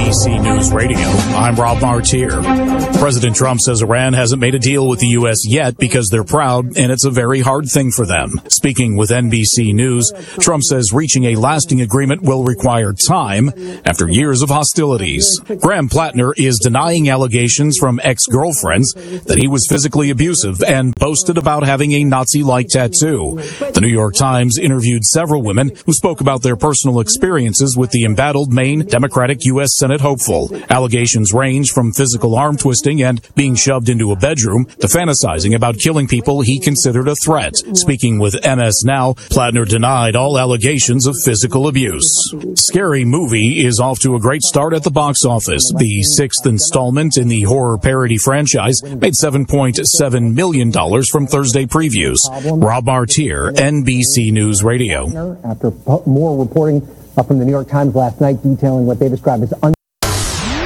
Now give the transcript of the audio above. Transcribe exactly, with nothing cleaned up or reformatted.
B C News Radio, I'm Rob Martier. President Trump says Iran hasn't made a deal with the U S yet because they're proud, and it's a very hard thing for them. Speaking with N B C News, Trump says reaching a lasting agreement will require time after years of hostilities. Graham Plattner is denying allegations from ex-girlfriends that he was physically abusive and boasted about having a Nazi-like tattoo. The New York Times interviewed several women who spoke about their personal experiences with the embattled Maine Democratic U S Senate hopeful. Allegations range from physical arm twisting and being shoved into a bedroom to fantasizing about killing people he considered a threat. Speaking with M S Now, Plattner denied all allegations of physical abuse. Scary Movie is off to a great start at the box office. The sixth installment in the horror parody franchise made seven point seven million dollars from Thursday previews. Rob Martier, N B C News Radio. After more reporting from the New York Times last night detailing what they described as un-